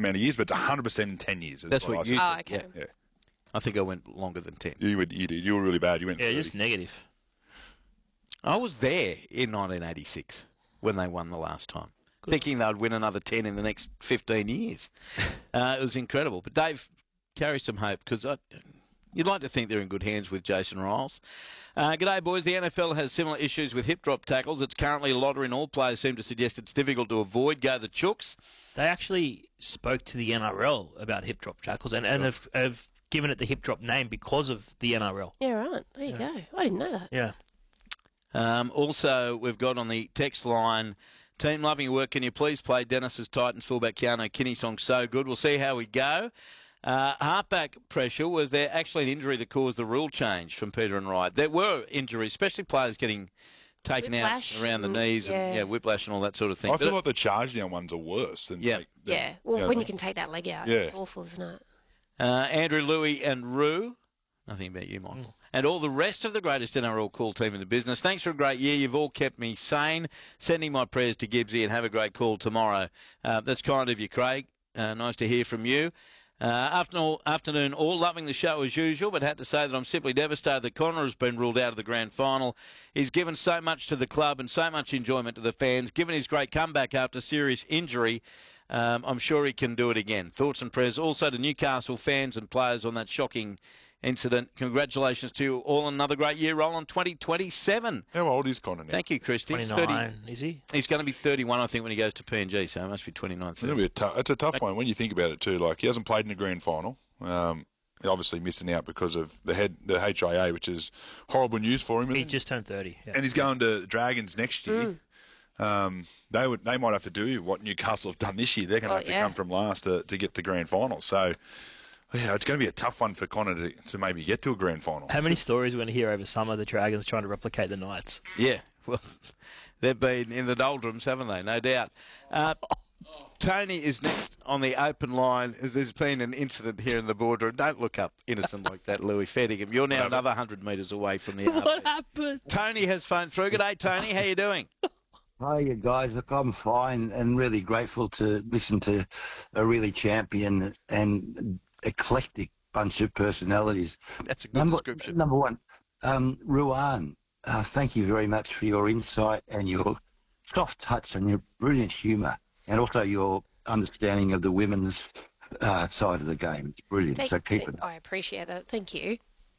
amount of years, but it's 100% in 10 years. That's what you Oh, think. okay. Yeah. I think I went longer than 10. You did. You were really bad. You went 30. just negative. I was there in 1986 when they won the last time, thinking they'd win another 10 in the next 15 years. It was incredible. But Dave carries some hope because you'd like to think they're in good hands with Jason Riles. G'day, boys. The NFL has similar issues with hip drop tackles. It's currently a lottery and all players seem to suggest it's difficult to avoid. Go the Chooks. They actually spoke to the NRL about hip drop tackles and have given it the hip drop name because of the NRL. Yeah, right. There you go. I didn't know that. Yeah. Also, we've got on the text line, team loving your work. Can you please play Dennis's Titans fullback Keanu Kinney song So Good? We'll see how we go. Halfback pressure, was there actually an injury that caused the rule change from Peter and Wright? There were injuries, especially players getting taken Whiplash out around the knees and whiplash and all that sort of thing. I feel like the charge down ones are worse. Than Well, when you can take that leg out, it's awful, isn't it? Andrew, Louie and Roo. Nothing about you, Michael. And all the rest of the greatest NRL call team in the business. Thanks for a great year. You've all kept me sane. Sending my prayers to Gibbsy and have a great call tomorrow. That's kind of you, Craig. Nice to hear from you. Afternoon, all loving the show as usual, but had to say that I'm simply devastated that Connor has been ruled out of the grand final. He's given so much to the club and so much enjoyment to the fans. Given his great comeback after serious injury, I'm sure he can do it again. Thoughts and prayers also to Newcastle fans and players on that shocking incident. Congratulations to you all on another great year. Roll on 2027. How old is Connor now? Thank you, Christy. 29, is he? He's going to be 31, I think, when he goes to PNG, so it must be 29, 30. It's a tough one when you think about it too. Like, he hasn't played in the grand final. Obviously missing out because of the HIA, which is horrible news for him. He just turned 30. Yeah. And he's going to Dragons next year. They might have to do what Newcastle have done this year. They're going to have to come from last to get the grand final. So, yeah, it's going to be a tough one for Connor to maybe get to a grand final. How many stories we're going to hear over summer, the Dragons trying to replicate the Knights? Yeah, well, they've been in the doldrums, haven't they? No doubt. Tony is next on the open line. There's been an incident here in the boardroom. Don't look up innocent like that, Louis Fettingham. You're now another 100 metres away from the RP. What happened? Tony has phoned through. G'day, Tony. How you doing? Hi, you guys. Look, I'm fine and really grateful to listen to a really champion and eclectic bunch of personalities. That's a good description. Number one, Ruan, thank you very much for your insight and your soft touch and your brilliant humour and also your understanding of the women's side of the game. It's brilliant, so keep it up. I appreciate that. Thank you.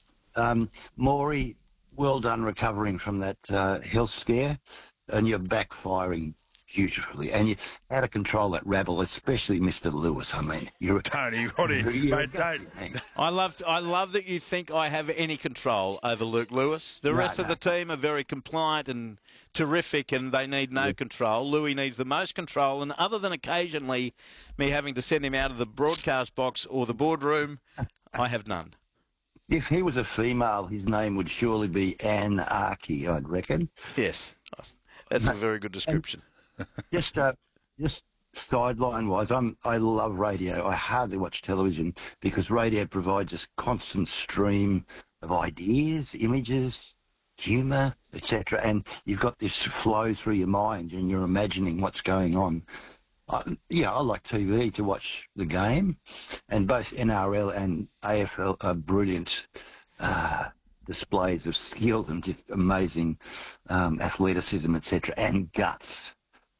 Maury, well done recovering from that health scare, and you're backfiring beautifully, and you out of control that rabble, especially Mr. Lewis. I mean, you're Tony, what are you, mate? I love that you think I have any control over Luke Lewis. The rest of the team are very compliant and terrific, and they need no control. Louis needs the most control, and other than occasionally me having to send him out of the broadcast box or the boardroom, I have none. If he was a female, his name would surely be Anarchy, I'd reckon. Yes, that's a very good description. Just sideline-wise, I love radio. I hardly watch television because radio provides a constant stream of ideas, images, humour, etc. And you've got this flow through your mind and you're imagining what's going on. I like TV to watch the game, and both NRL and AFL are brilliant displays of skill and just amazing athleticism, etc., and guts.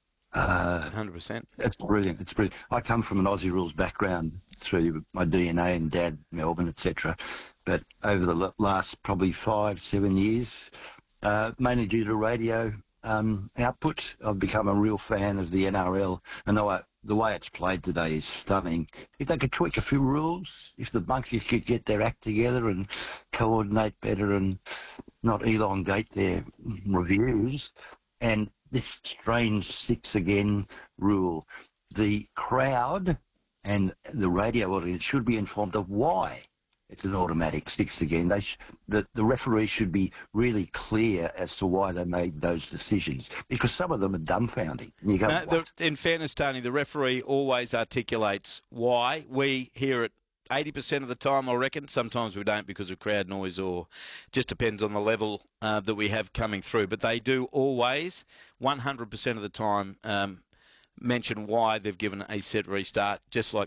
100%. That's brilliant. It's brilliant. I come from an Aussie rules background through my DNA and dad, Melbourne, etc. But over the last probably 5-7 years, mainly due to radio output, I've become a real fan of the NRL. And the way it's played today is stunning. If they could tweak a few rules, if the monkeys could get their act together and coordinate better and not elongate their reviews, and this strange 6 again rule, the crowd and the radio audience should be informed of why it's an automatic 6 again. The referee should be really clear as to why they made those decisions, because some of them are dumbfounding. And you go, in fairness, Tony, the referee always articulates why. We hear it 80% of the time, I reckon. Sometimes we don't because of crowd noise or just depends on the level that we have coming through. But they do always, 100% of the time, mention why they've given a set restart, just like